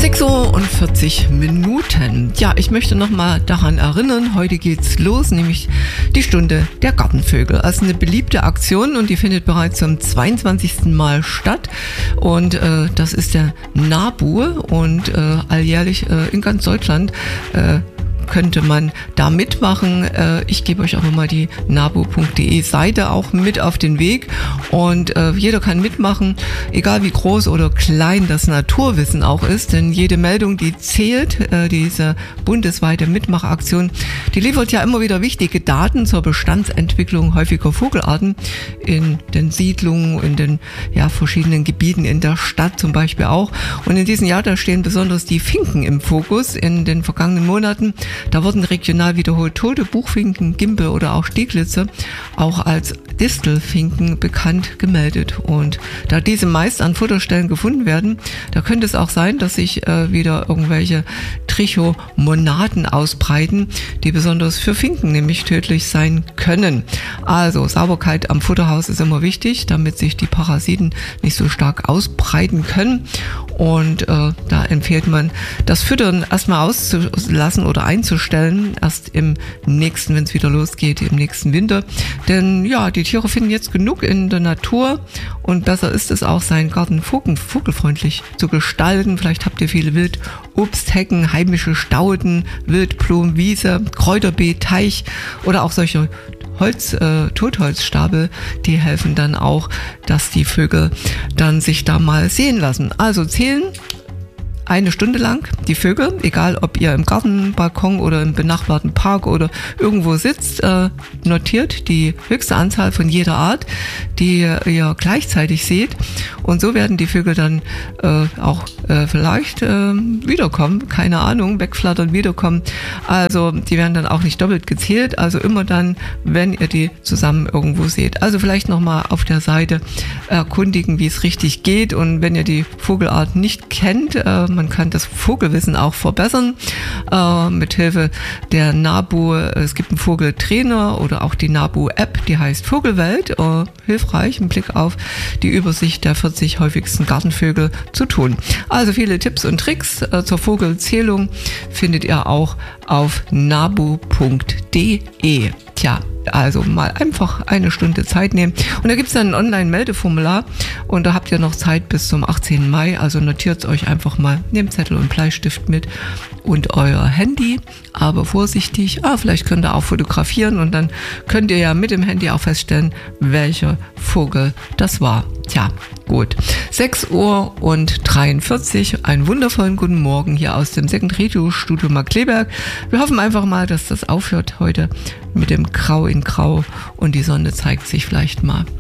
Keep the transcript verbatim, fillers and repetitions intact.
sechs Uhr und vierzig Minuten. Ja, ich möchte noch mal daran erinnern, heute geht's los, nämlich die Stunde der Gartenvögel. Also eine beliebte Aktion und die findet bereits zum zweiundzwanzigsten Mal statt. Und äh, das ist der NABU und äh, alljährlich äh, in ganz Deutschland äh, könnte man da mitmachen. Ich gebe euch aber mal die nabu punkt de Seite auch mit auf den Weg und jeder kann mitmachen, egal wie groß oder klein das Naturwissen auch ist, denn jede Meldung, die zählt, diese bundesweite Mitmachaktion, die liefert ja immer wieder wichtige Daten zur Bestandsentwicklung häufiger Vogelarten in den Siedlungen, in den ja, verschiedenen Gebieten in der Stadt zum Beispiel auch. Und in diesem Jahr, da stehen besonders die Finken im Fokus in den vergangenen Monaten. Da wurden regional wiederholt tote Buchfinken, Gimpel oder auch Stieglitze auch als Distelfinken bekannt gemeldet. Und da diese meist an Futterstellen gefunden werden, da könnte es auch sein, dass sich äh, wieder irgendwelche Trichomonaden ausbreiten, die besonders für Finken nämlich tödlich sein können. Also Sauberkeit am Futterhaus ist immer wichtig, damit sich die Parasiten nicht so stark ausbreiten können. Und äh, da empfiehlt man, das Füttern erstmal auszulassen oder einzustellen, erst im nächsten, wenn es wieder losgeht, im nächsten Winter. Denn ja, die Tiere finden jetzt genug in der Natur und besser ist es auch, seinen Garten vogel, vogelfreundlich zu gestalten. Vielleicht habt ihr viele Wildobsthecken, heimische Stauden, Wildblumen, Wiese, Kräuterbeet, Teich oder auch solche Holz, äh, Totholzstapel, die helfen dann auch, dass die Vögel dann sich da mal sehen lassen. Also zählen eine Stunde lang die Vögel, egal ob ihr im Garten, Balkon oder im benachbarten Park oder irgendwo sitzt, äh, notiert die höchste Anzahl von jeder Art, die ihr gleichzeitig seht. Und so werden die Vögel dann äh, auch äh, vielleicht äh, wiederkommen, keine Ahnung, wegflattern, wiederkommen. Also die werden dann auch nicht doppelt gezählt, also immer dann, wenn ihr die zusammen irgendwo seht. Also vielleicht nochmal auf der Seite erkundigen, wie es richtig geht. Und wenn ihr die Vogelart nicht kennt, äh, man kann das Vogelwissen auch verbessern äh, mit Hilfe der NABU. Es gibt einen Vogeltrainer oder auch die NABU-App, die heißt Vogelwelt. Äh, hilfreich, im Blick auf die Übersicht der vierzig häufigsten Gartenvögel zu tun. Also viele Tipps und Tricks äh, zur Vogelzählung findet ihr auch auf nabu punkt de. Tja, also mal einfach eine Stunde Zeit nehmen. Und da gibt es dann ein Online-Meldeformular und da habt ihr noch Zeit bis zum achtzehnten Mai. Also notiert es euch einfach mal, nehmt Zettel und Bleistift mit und euer Handy, aber vorsichtig. Ah, vielleicht könnt ihr auch fotografieren und dann könnt ihr ja mit dem Handy auch feststellen, welcher Vogel das war. Tja, gut. sechs Uhr und dreiundvierzig. Einen wundervollen guten Morgen hier aus dem Second Radio Studio Markkleeberg. Wir hoffen einfach mal, dass das aufhört heute mit dem Grau in Grau und die Sonne zeigt sich vielleicht mal.